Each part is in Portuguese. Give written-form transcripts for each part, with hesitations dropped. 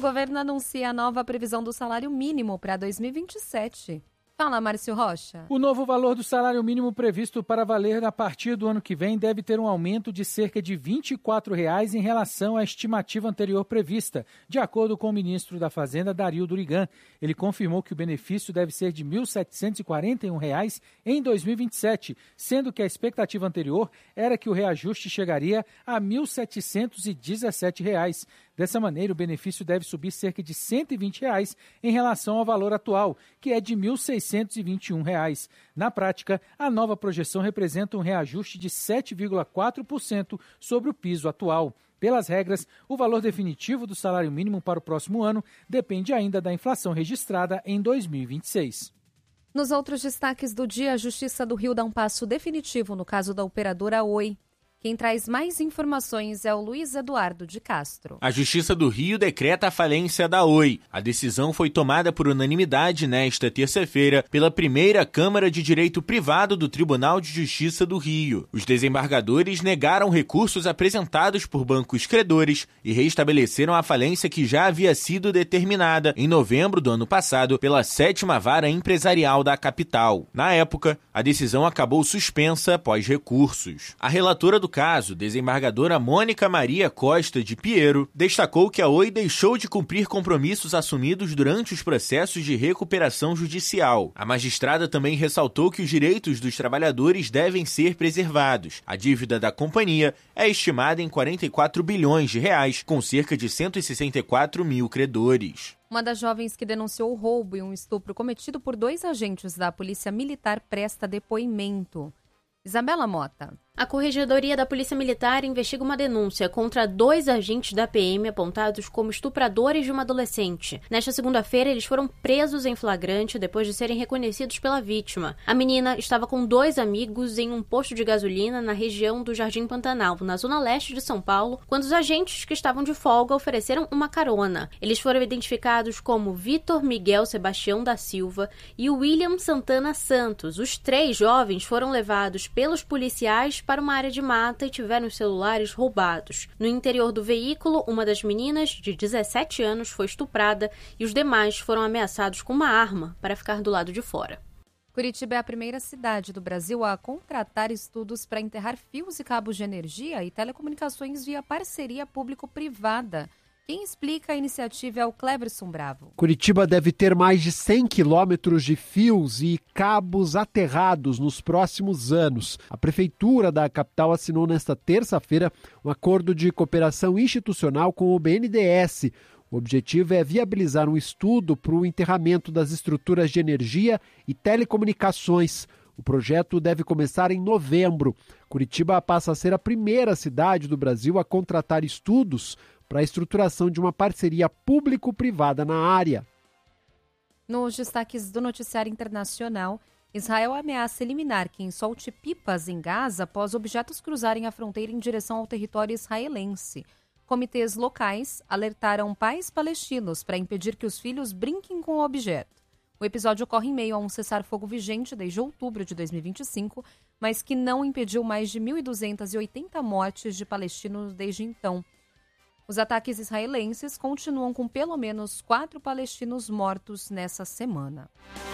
governo anuncia a nova previsão do salário mínimo para 2027. Fala, Márcio Rocha. O novo valor do salário mínimo previsto para valer a partir do ano que vem deve ter um aumento de cerca de R$ 24,00 em relação à estimativa anterior prevista, de acordo com o ministro da Fazenda, Dario Durigan. Ele confirmou que o benefício deve ser de R$ 1.741,00 em 2027, sendo que a expectativa anterior era que o reajuste chegaria a R$ 1.717,00. Dessa maneira, o benefício deve subir cerca de R$ 120,00 em relação ao valor atual, que é de R$ 1.621,00. Na prática, a nova projeção representa um reajuste de 7,4% sobre o piso atual. Pelas regras, o valor definitivo do salário mínimo para o próximo ano depende ainda da inflação registrada em 2026. Nos outros destaques do dia, a Justiça do Rio dá um passo definitivo no caso da operadora Oi. Quem traz mais informações é o Luiz Eduardo de Castro. A Justiça do Rio decreta a falência da Oi. A decisão foi tomada por unanimidade nesta terça-feira pela primeira Câmara de Direito Privado do Tribunal de Justiça do Rio. Os desembargadores negaram recursos apresentados por bancos credores e restabeleceram a falência que já havia sido determinada em novembro do ano passado pela 7ª Vara Empresarial da capital. Na época, a decisão acabou suspensa após recursos. A relatora do caso, desembargadora Mônica Maria Costa de Piero, destacou que a Oi deixou de cumprir compromissos assumidos durante os processos de recuperação judicial. A magistrada também ressaltou que os direitos dos trabalhadores devem ser preservados. A dívida da companhia é estimada em 44 bilhões de reais, com cerca de 164 mil credores. Uma das jovens que denunciou o roubo e um estupro cometido por 2 agentes da Polícia Militar presta depoimento. Isabela Mota. A Corregedoria da Polícia Militar investiga uma denúncia contra 2 agentes da PM apontados como estupradores de uma adolescente. Nesta segunda-feira, eles foram presos em flagrante depois de serem reconhecidos pela vítima. A menina estava com 2 amigos em um posto de gasolina na região do Jardim Pantanal, na zona leste de São Paulo, quando os agentes que estavam de folga ofereceram uma carona. Eles foram identificados como Vitor Miguel Sebastião da Silva e William Santana Santos. Os 3 jovens foram levados pelos policiais para uma área de mata e tiveram os celulares roubados. No interior do veículo, uma das meninas, de 17 anos, foi estuprada e os demais foram ameaçados com uma arma para ficar do lado de fora. Curitiba é a primeira cidade do Brasil a contratar estudos para enterrar fios e cabos de energia e telecomunicações via parceria público-privada. Quem explica a iniciativa é o Cleverson Bravo. Curitiba deve ter mais de 100 quilômetros de fios e cabos aterrados nos próximos anos. A Prefeitura da capital assinou nesta terça-feira um acordo de cooperação institucional com o BNDES. O objetivo é viabilizar um estudo para o enterramento das estruturas de energia e telecomunicações. O projeto deve começar em novembro. Curitiba passa a ser a primeira cidade do Brasil a contratar estudos para a estruturação de uma parceria público-privada na área. Nos destaques do noticiário internacional, Israel ameaça eliminar quem solte pipas em Gaza após objetos cruzarem a fronteira em direção ao território israelense. Comitês locais alertaram pais palestinos para impedir que os filhos brinquem com o objeto. O episódio ocorre em meio a um cessar-fogo vigente desde outubro de 2025, mas que não impediu mais de 1.280 mortes de palestinos desde então. Os ataques israelenses continuam com pelo menos 4 palestinos mortos nessa semana.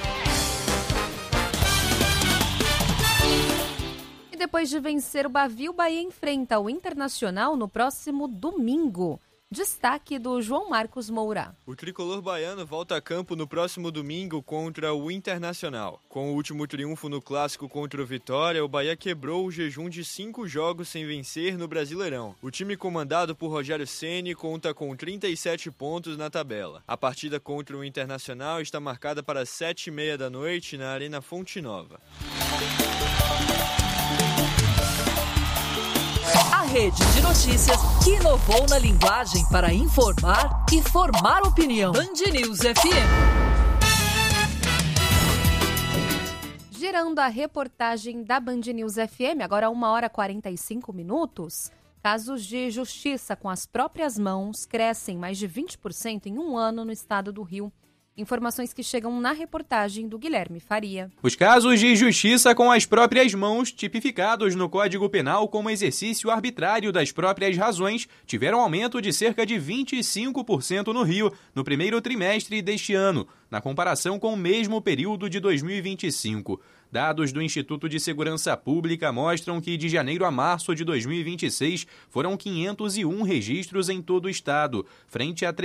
E depois de vencer o Bavi, o Bahia enfrenta o Internacional no próximo domingo. Destaque do João Marcos Moura. O tricolor baiano volta a campo no próximo domingo contra o Internacional. Com o último triunfo no clássico contra o Vitória, o Bahia quebrou o jejum de 5 jogos sem vencer no Brasileirão. O time comandado por Rogério Ceni conta com 37 pontos na tabela. A partida contra o Internacional está marcada para 7h30 da noite na Arena Fonte Nova. A rede de notícias que inovou na linguagem para informar e formar opinião. Band News FM. Girando a reportagem da Band News FM, agora 1h45. Casos de justiça com as próprias mãos crescem mais de 20% em um ano no estado do Rio. Informações que chegam na reportagem do Guilherme Faria. Os casos de justiça com as próprias mãos, tipificados no Código Penal como exercício arbitrário das próprias razões, tiveram aumento de cerca de 25% no Rio no primeiro trimestre deste ano, na comparação com o mesmo período de 2025. Dados do Instituto de Segurança Pública mostram que de janeiro a março de 2026 foram 501 registros em todo o estado, frente a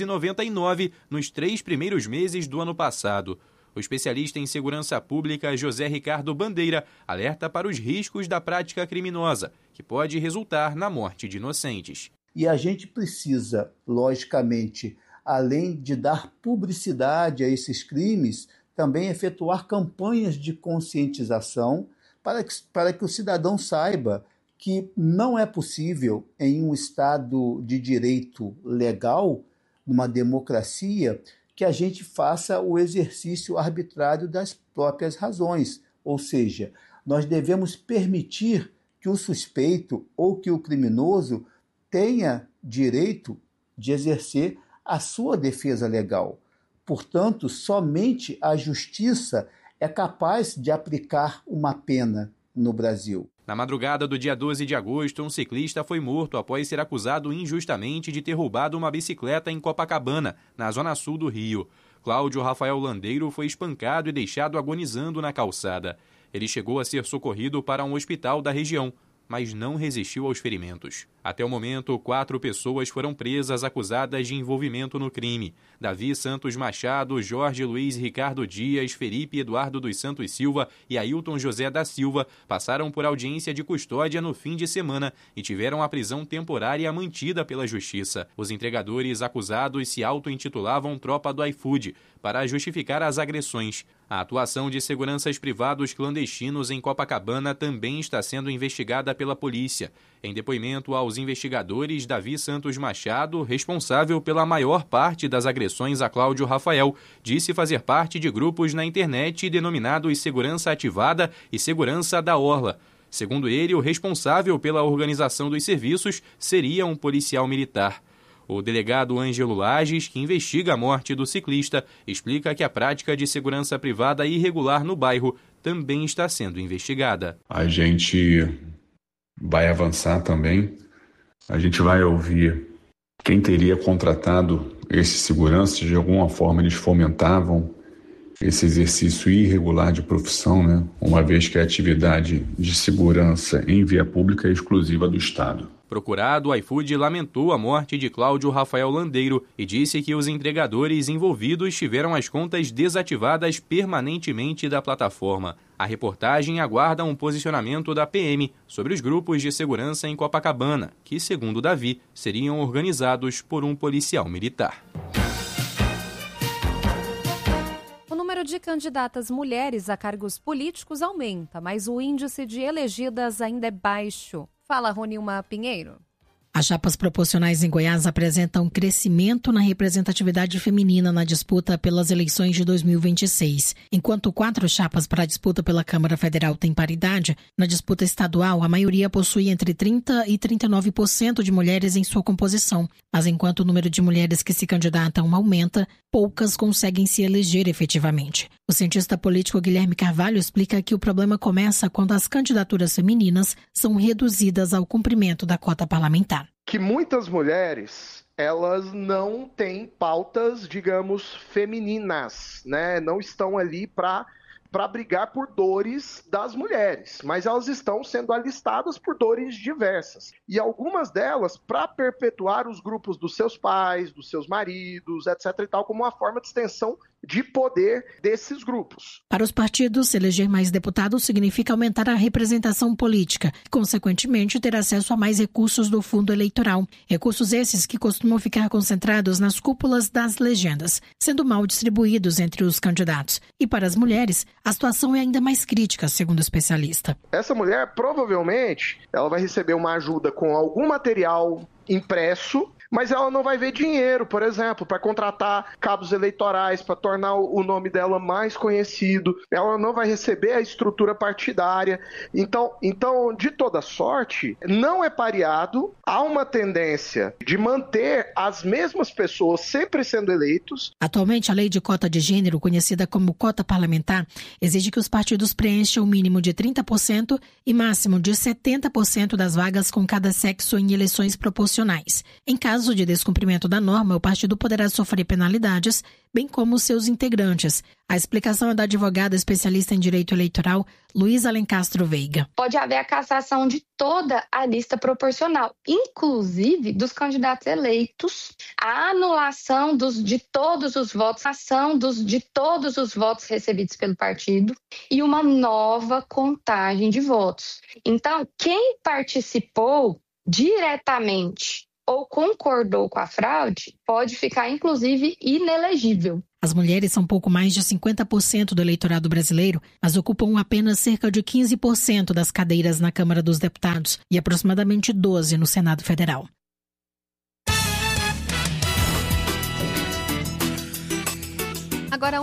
399 nos 3 primeiros meses do ano passado. O especialista em segurança pública José Ricardo Bandeira alerta para os riscos da prática criminosa, que pode resultar na morte de inocentes. E a gente precisa, logicamente, além de dar publicidade a esses crimes, também efetuar campanhas de conscientização para que o cidadão saiba que não é possível, em um Estado de direito legal, numa democracia, que a gente faça o exercício arbitrário das próprias razões. Ou seja, nós devemos permitir que o suspeito ou que o criminoso tenha direito de exercer a sua defesa legal. Portanto, somente a justiça é capaz de aplicar uma pena no Brasil. Na madrugada do dia 12 de agosto, um ciclista foi morto após ser acusado injustamente de ter roubado uma bicicleta em Copacabana, na zona sul do Rio. Cláudio Rafael Landeiro foi espancado e deixado agonizando na calçada. Ele chegou a ser socorrido para um hospital da região, mas não resistiu aos ferimentos. Até o momento, 4 pessoas foram presas acusadas de envolvimento no crime. Davi Santos Machado, Jorge Luiz Ricardo Dias, Felipe Eduardo dos Santos Silva e Ailton José da Silva passaram por audiência de custódia no fim de semana e tiveram a prisão temporária mantida pela Justiça. Os entregadores acusados se auto-intitulavam Tropa do iFood para justificar as agressões. A atuação de seguranças privados clandestinos em Copacabana também está sendo investigada pela polícia. Em depoimento aos investigadores, Davi Santos Machado, responsável pela maior parte das agressões a Cláudio Rafael, disse fazer parte de grupos na internet denominados Segurança Ativada e Segurança da Orla. Segundo ele, o responsável pela organização dos serviços seria um policial militar. O delegado Ângelo Lages, que investiga a morte do ciclista, explica que a prática de segurança privada irregular no bairro também está sendo investigada. A gente vai avançar também. A gente vai ouvir quem teria contratado esses seguranças. De alguma forma eles fomentavam esse exercício irregular de profissão, né? Uma vez que a atividade de segurança em via pública é exclusiva do Estado. Procurado, o iFood lamentou a morte de Cláudio Rafael Landeiro e disse que os entregadores envolvidos tiveram as contas desativadas permanentemente da plataforma. A reportagem aguarda um posicionamento da PM sobre os grupos de segurança em Copacabana, que, segundo Davi, seriam organizados por um policial militar. O número de candidatas mulheres a cargos políticos aumenta, mas o índice de elegidas ainda é baixo. Fala, Ronilma Pinheiro. As chapas proporcionais em Goiás apresentam um crescimento na representatividade feminina na disputa pelas eleições de 2026. Enquanto 4 chapas para a disputa pela Câmara Federal têm paridade, na disputa estadual a maioria possui entre 30% e 39% de mulheres em sua composição. Mas enquanto o número de mulheres que se candidatam aumenta, poucas conseguem se eleger efetivamente. O cientista político Guilherme Carvalho explica que o problema começa quando as candidaturas femininas são reduzidas ao cumprimento da cota parlamentar. Que muitas mulheres, elas não têm pautas, digamos, femininas, né? Não estão ali para brigar por dores das mulheres, mas elas estão sendo alistadas por dores diversas. E algumas delas para perpetuar os grupos dos seus pais, dos seus maridos, etc. e tal, como uma forma de extensão de poder desses grupos. Para os partidos, eleger mais deputados significa aumentar a representação política e, consequentemente, ter acesso a mais recursos do fundo eleitoral. Recursos esses que costumam ficar concentrados nas cúpulas das legendas, sendo mal distribuídos entre os candidatos. E para as mulheres, a situação é ainda mais crítica, segundo o especialista. Essa mulher, provavelmente, ela vai receber uma ajuda com algum material impresso, mas ela não vai ver dinheiro, por exemplo, para contratar cabos eleitorais, para tornar o nome dela mais conhecido. Ela não vai receber a estrutura partidária. Então, de toda sorte, não é pareado. Há uma tendência de manter as mesmas pessoas sempre sendo eleitos. Atualmente, a lei de cota de gênero, conhecida como cota parlamentar, exige que os partidos preencham o mínimo de 30% e máximo de 70% das vagas com cada sexo em eleições proporcionais. Em caso de descumprimento da norma, o partido poderá sofrer penalidades, bem como seus integrantes. A explicação é da advogada especialista em direito eleitoral, Luísa Alencastro Veiga. Pode haver a cassação de toda a lista proporcional, inclusive dos candidatos eleitos, a anulação de todos os votos, a ação de todos os votos recebidos pelo partido e uma nova contagem de votos. Então, quem participou diretamente ou concordou com a fraude, pode ficar, inclusive, inelegível. As mulheres são pouco mais de 50% do eleitorado brasileiro, mas ocupam apenas cerca de 15% das cadeiras na Câmara dos Deputados e aproximadamente 12% no Senado Federal. Agora,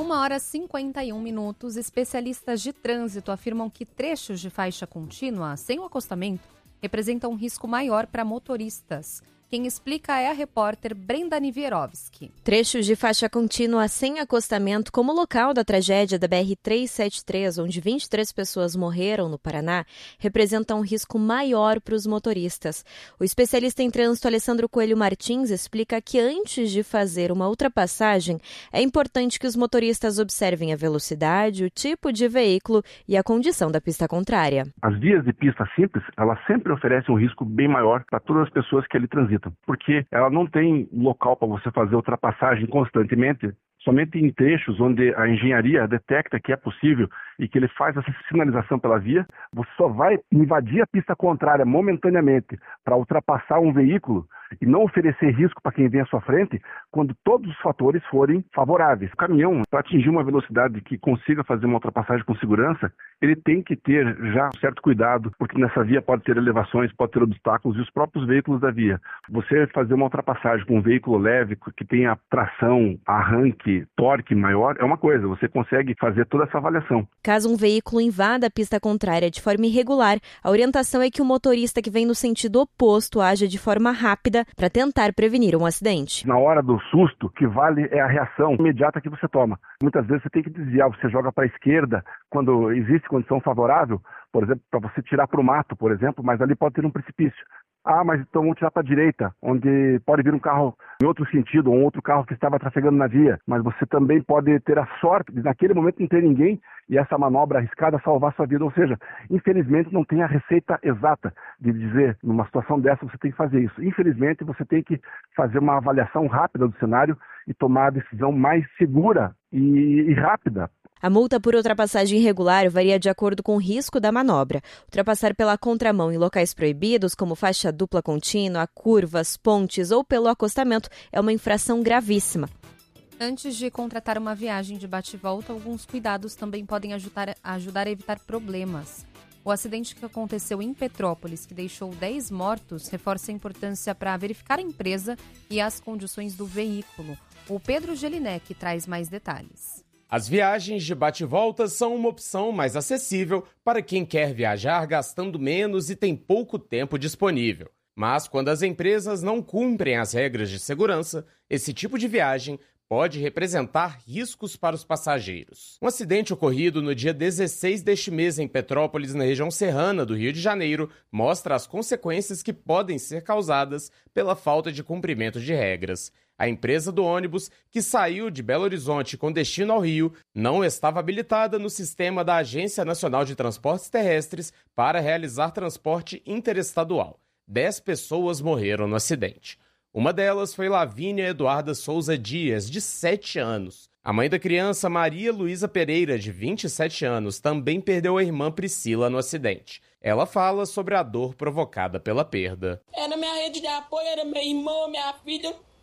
1h51. Especialistas de trânsito afirmam que trechos de faixa contínua sem o acostamento representam um risco maior para motoristas. Quem explica é a repórter Brenda Nivierovski. Trechos de faixa contínua sem acostamento, como o local da tragédia da BR-373, onde 23 pessoas morreram no Paraná, representam um risco maior para os motoristas. O especialista em trânsito Alessandro Coelho Martins explica que antes de fazer uma ultrapassagem, é importante que os motoristas observem a velocidade, o tipo de veículo e a condição da pista contrária. As vias de pista simples, elas sempre oferecem um risco bem maior para todas as pessoas que ali transitam, porque ela não tem local para você fazer ultrapassagem constantemente, somente em trechos onde a engenharia detecta que é possível e que ele faz essa sinalização pela via. Você só vai invadir a pista contrária momentaneamente para ultrapassar um veículo e não oferecer risco para quem vem à sua frente quando todos os fatores forem favoráveis. O caminhão, para atingir uma velocidade que consiga fazer uma ultrapassagem com segurança, ele tem que ter já um certo cuidado, porque nessa via pode ter elevações, pode ter obstáculos e os próprios veículos da via. Você fazer uma ultrapassagem com um veículo leve, que tenha tração, arranque, torque maior, é uma coisa, você consegue fazer toda essa avaliação. Caso um veículo invada a pista contrária de forma irregular, a orientação é que o motorista que vem no sentido oposto haja de forma rápida para tentar prevenir um acidente. Na hora do susto, o que vale é a reação imediata que você toma. Muitas vezes você tem que desviar, você joga para a esquerda quando existe condição favorável, por exemplo, para você tirar para o mato, por exemplo, mas ali pode ter um precipício. Ah, mas então vamos tirar para a direita, onde pode vir um carro em outro sentido, ou um outro carro que estava trafegando na via. Mas você também pode ter a sorte de naquele momento não ter ninguém e essa manobra arriscada salvar sua vida. Ou seja, infelizmente não tem a receita exata de dizer, numa situação dessa você tem que fazer isso. Infelizmente você tem que fazer uma avaliação rápida do cenário e tomar a decisão mais segura e rápida. A multa por ultrapassagem irregular varia de acordo com o risco da manobra. Ultrapassar pela contramão em locais proibidos, como faixa dupla contínua, curvas, pontes ou pelo acostamento, é uma infração gravíssima. Antes de contratar uma viagem de bate-volta, alguns cuidados também podem ajudar a evitar problemas. O acidente que aconteceu em Petrópolis, que deixou 10 mortos, reforça a importância para verificar a empresa e as condições do veículo. O Pedro Gelinek traz mais detalhes. As viagens de bate-volta são uma opção mais acessível para quem quer viajar gastando menos e tem pouco tempo disponível. Mas quando as empresas não cumprem as regras de segurança, esse tipo de viagem pode representar riscos para os passageiros. Um acidente ocorrido no dia 16 deste mês em Petrópolis, na região serrana do Rio de Janeiro, mostra as consequências que podem ser causadas pela falta de cumprimento de regras. A empresa do ônibus, que saiu de Belo Horizonte com destino ao Rio, não estava habilitada no sistema da Agência Nacional de Transportes Terrestres para realizar transporte interestadual. 10 pessoas morreram no acidente. Uma delas foi Lavínia Eduarda Souza Dias, de 7 anos. A mãe da criança, Maria Luísa Pereira, de 27 anos, também perdeu a irmã Priscila no acidente. Ela fala sobre a dor provocada pela perda. Era minha rede de apoio, era meu irmão, minha filha.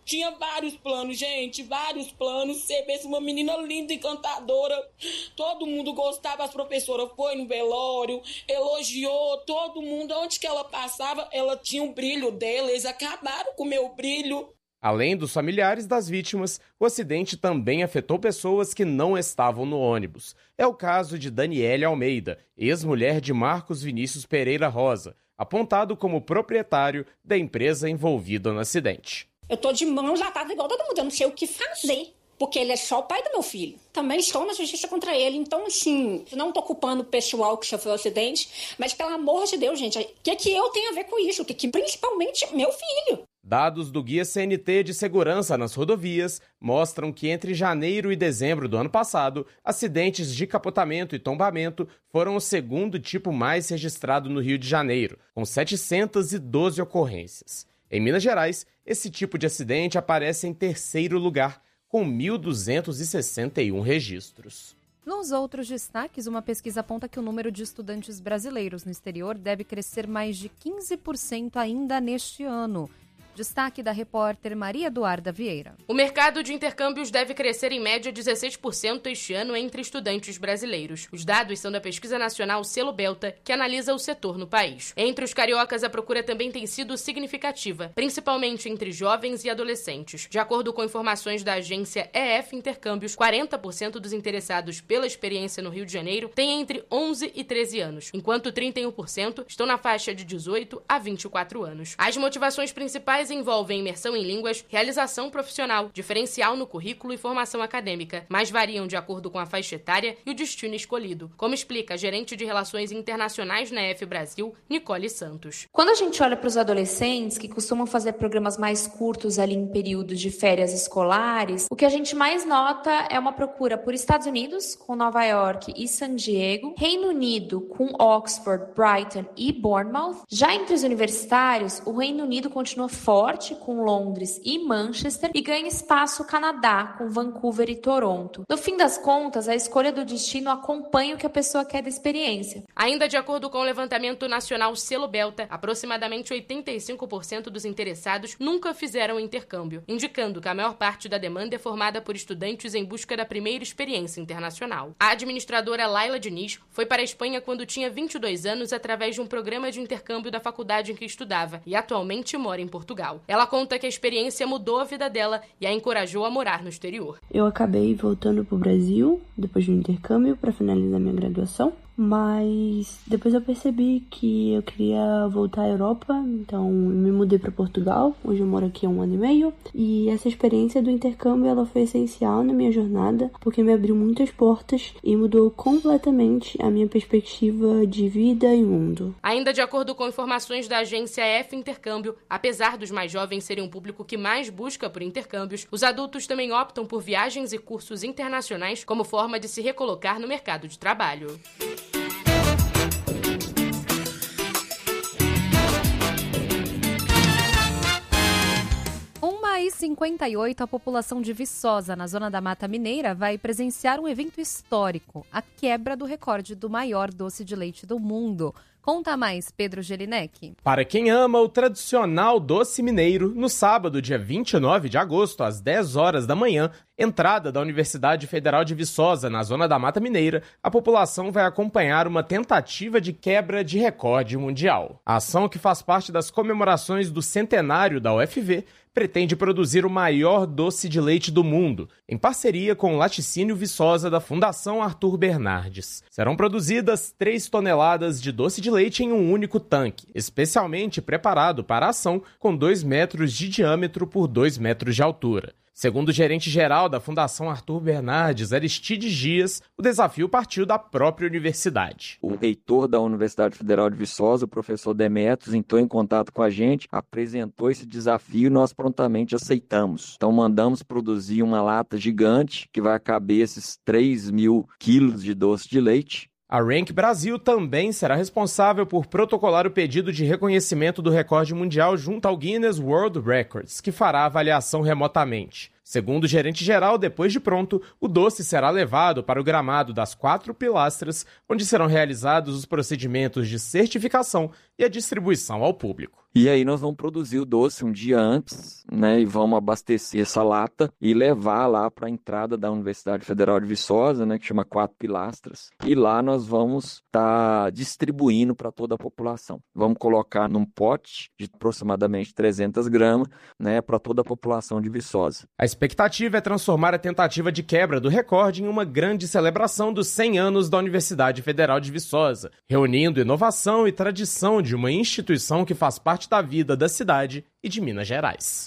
Tinha vários planos, gente, vários planos. Você vê uma menina linda, encantadora. Todo mundo gostava, as professoras foi no velório, elogiou todo mundo. Onde que ela passava, ela tinha o brilho dela. Eles acabaram com o meu brilho. Além dos familiares das vítimas, o acidente também afetou pessoas que não estavam no ônibus. É o caso de Daniele Almeida, ex-mulher de Marcos Vinícius Pereira Rosa, apontado como proprietário da empresa envolvida no acidente. Eu tô de mãos atadas igual todo mundo, eu não sei o que fazer, porque ele é só o pai do meu filho. Também estou na justiça contra ele, então, assim, não tô culpando o pessoal que sofreu o acidente, mas, pelo amor de Deus, gente, o que eu tenho a ver com isso? Que principalmente meu filho. Dados do Guia CNT de Segurança nas Rodovias mostram que entre janeiro e dezembro do ano passado, acidentes de capotamento e tombamento foram o segundo tipo mais registrado no Rio de Janeiro, com 712 ocorrências. Em Minas Gerais, esse tipo de acidente aparece em terceiro lugar, com 1.261 registros. Nos outros destaques, uma pesquisa aponta que o número de estudantes brasileiros no exterior deve crescer mais de 15% ainda neste ano. Destaque da repórter Maria Eduarda Vieira. O mercado de intercâmbios deve crescer em média 16% este ano entre estudantes brasileiros. Os dados são da pesquisa nacional Selo Belta, que analisa o setor no país. Entre os cariocas, a procura também tem sido significativa, principalmente entre jovens e adolescentes. De acordo com informações da agência EF Intercâmbios, 40% dos interessados pela experiência no Rio de Janeiro têm entre 11 e 13 anos, enquanto 31% estão na faixa de 18 a 24 anos. As motivações principais envolvem imersão em línguas, realização profissional, diferencial no currículo e formação acadêmica, mas variam de acordo com a faixa etária e o destino escolhido, como explica a gerente de Relações Internacionais na EF Brasil, Nicole Santos. Quando a gente olha para os adolescentes, que costumam fazer programas mais curtos ali em períodos de férias escolares, o que a gente mais nota é uma procura por Estados Unidos, com Nova York e San Diego, Reino Unido, com Oxford, Brighton e Bournemouth. Já entre os universitários, o Reino Unido continua forte com Londres e Manchester e ganha espaço o Canadá com Vancouver e Toronto. No fim das contas, a escolha do destino acompanha o que a pessoa quer da experiência. Ainda de acordo com o levantamento nacional Selo Belta, aproximadamente 85% dos interessados nunca fizeram intercâmbio, indicando que a maior parte da demanda é formada por estudantes em busca da primeira experiência internacional. A administradora Laila Diniz foi para a Espanha quando tinha 22 anos através de um programa de intercâmbio da faculdade em que estudava e atualmente mora em Portugal. Ela conta que a experiência mudou a vida dela e a encorajou a morar no exterior. Eu acabei voltando para o Brasil depois do intercâmbio para finalizar minha graduação. Mas depois eu percebi que eu queria voltar à Europa, então eu me mudei para Portugal, hoje eu moro aqui há 1 ano e meio, e essa experiência do intercâmbio ela foi essencial na minha jornada, porque me abriu muitas portas e mudou completamente a minha perspectiva de vida e mundo. Ainda de acordo com informações da agência F Intercâmbio, apesar dos mais jovens serem um público que mais busca por intercâmbios, os adultos também optam por viagens e cursos internacionais como forma de se recolocar no mercado de trabalho. 1h58, a população de Viçosa, na zona da Mata Mineira, vai presenciar um evento histórico, a quebra do recorde do maior doce de leite do mundo. Conta mais, Pedro Gelinek. Para quem ama o tradicional doce mineiro, no sábado, dia 29 de agosto, às 10 horas da manhã, entrada da Universidade Federal de Viçosa, na zona da Mata Mineira, a população vai acompanhar uma tentativa de quebra de recorde mundial. A ação, que faz parte das comemorações do centenário da UFV, pretende produzir o maior doce de leite do mundo, em parceria com o Laticínio Viçosa da Fundação Arthur Bernardes. Serão produzidas 3 toneladas de doce de leite em um único tanque, especialmente preparado para a ação, com 2 metros de diâmetro por 2 metros de altura. Segundo o gerente-geral da Fundação Arthur Bernardes, Aristides Dias, o desafio partiu da própria universidade. O reitor da Universidade Federal de Viçosa, o professor Demetrios, entrou em contato com a gente, apresentou esse desafio e nós prontamente aceitamos. Então mandamos produzir uma lata gigante que vai caber esses 3.000 quilos de doce de leite. A Rank Brasil também será responsável por protocolar o pedido de reconhecimento do recorde mundial junto ao Guinness World Records, que fará a avaliação remotamente. Segundo o gerente-geral, depois de pronto, o doce será levado para o gramado das 4 pilastras, onde serão realizados os procedimentos de certificação e a distribuição ao público. E aí nós vamos produzir o doce um dia antes, né, e vamos abastecer essa lata e levar lá para a entrada da Universidade Federal de Viçosa, né, que chama 4 Pilastras. E lá nós vamos estar distribuindo para toda a população. Vamos colocar num pote de aproximadamente 300 gramas, né, para toda a população de Viçosa. A expectativa é transformar a tentativa de quebra do recorde em uma grande celebração dos 100 anos da Universidade Federal de Viçosa, reunindo inovação e tradição de uma instituição que faz parte da vida da cidade e de Minas Gerais.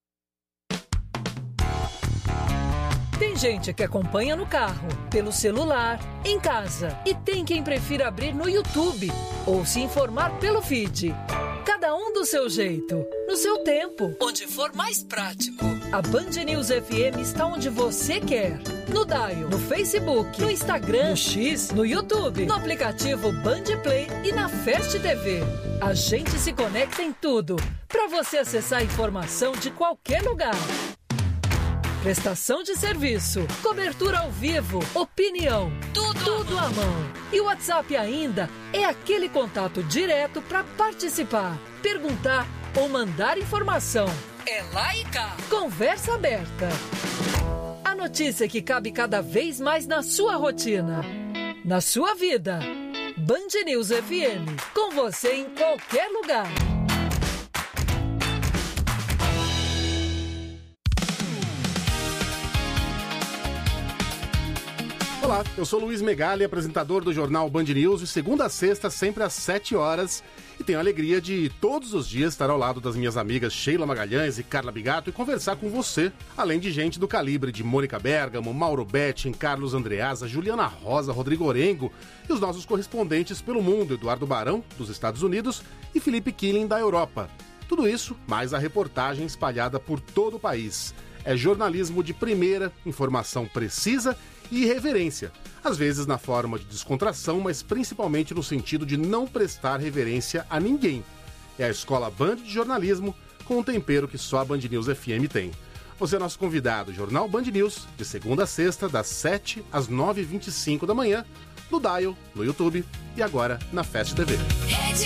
Tem gente que acompanha no carro, pelo celular, em casa e tem quem prefira abrir no YouTube ou se informar pelo feed. Cada um do seu jeito, no seu tempo, onde for mais prático. A Band News FM está onde você quer. No Dial, no Facebook, no Instagram, no X, no YouTube, no aplicativo Band Play e na Fast TV. A gente se conecta em tudo, para você acessar a informação de qualquer lugar. Prestação de serviço, cobertura ao vivo, opinião, tudo à mão. E o WhatsApp ainda é aquele contato direto para participar, perguntar ou mandar informação. É lá e cá. Conversa aberta. A notícia que cabe cada vez mais na sua rotina, na sua vida. Band News FM, com você em qualquer lugar. Olá, eu sou Luiz Megali, apresentador do jornal Band News, de segunda a sexta, sempre às 7 horas. E tenho a alegria de todos os dias estar ao lado das minhas amigas Sheila Magalhães e Carla Bigato e conversar com você, além de gente do calibre de Mônica Bergamo, Mauro Betting, Carlos Andreasa, Juliana Rosa, Rodrigo Orengo e os nossos correspondentes pelo mundo, Eduardo Barão, dos Estados Unidos, e Felipe Killing, da Europa. Tudo isso, mais a reportagem espalhada por todo o país. É jornalismo de primeira, informação precisa e irreverência, às vezes na forma de descontração, mas principalmente no sentido de não prestar reverência a ninguém. É a Escola Band de Jornalismo, com um tempero que só a Band News FM tem. Você é nosso convidado, Jornal Band News, de segunda a sexta, das 7 às 9h25 da manhã, no Dial, no YouTube e agora na Fast TV.